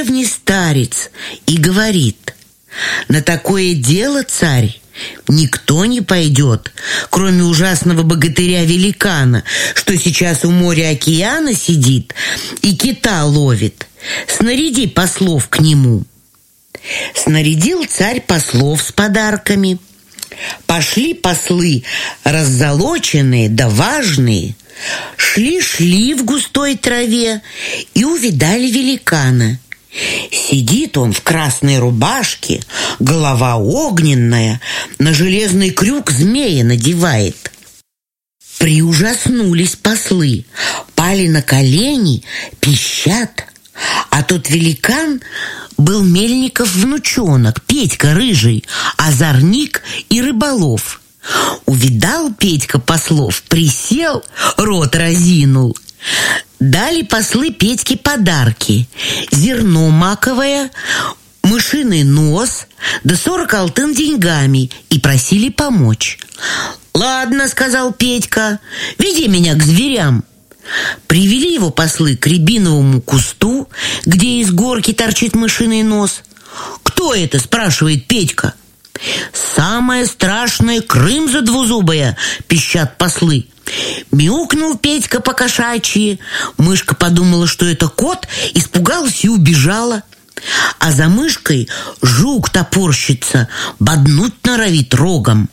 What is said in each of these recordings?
древний старец и говорит: на такое дело, царь, никто не пойдет, кроме ужасного богатыря-великана, что сейчас у моря океана сидит и кита ловит. Снаряди послов к нему. Снарядил царь послов с подарками. Пошли послы раззолоченные да важные, шли в густой траве и увидали великана. Сидит он в красной рубашке, голова огненная, на железный крюк змея надевает. Приужаснулись послы, пали на колени, пищат. А тот великан был Мельников внучонок, Петька рыжий, озорник и рыболов. Увидал Петька послов, присел, рот разинул. Дали послы Петьке подарки: зерно маковое, мышиный нос, да 40 алтын деньгами, и просили помочь. «Ладно, — сказал Петька, — веди меня к зверям». Привели его послы к рябиновому кусту, где из горки торчит мышиный нос. «Кто это?» — спрашивает Петька. «Самое страшное Крымза двузубая», — пищат послы. Мяукнул Петька по-кошачьи. Мышка подумала, что это кот, испугалась и убежала. А за мышкой жук топорщится, боднуть норовит рогом.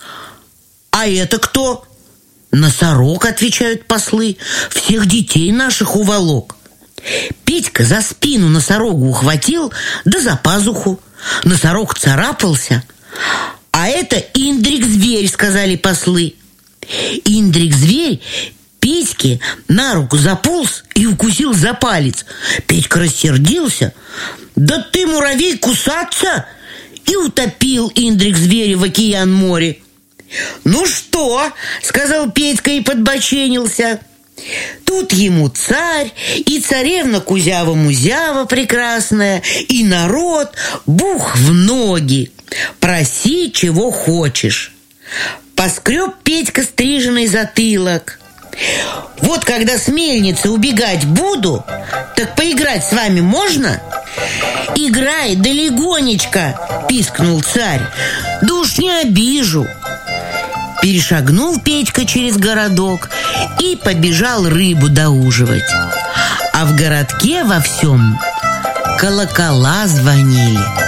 «А это кто?» «Носорог», — отвечают послы, — «всех детей наших уволок». Петька за спину носорогу ухватил, да за пазуху. Носорог царапался. «А это Индрик-зверь», — сказали послы. Индрик-зверь Петьке на руку заполз и укусил за палец. Петька рассердился. «Да ты, муравей, кусаться!» И утопил Индрик-зверя в океан море. «Ну что?» — сказал Петька и подбоченился. Тут ему царь и царевна Кузява-Музява прекрасная, и народ бух в ноги. Проси, чего хочешь. Поскреб Петька стриженный затылок. «Вот когда с мельницы убегать буду, так поиграть с вами можно?» «Играй, да легонечко!» — пискнул царь. «Да уж не обижу». Перешагнул Петька через городок и побежал рыбу доуживать. А в городке во всем колокола звонили.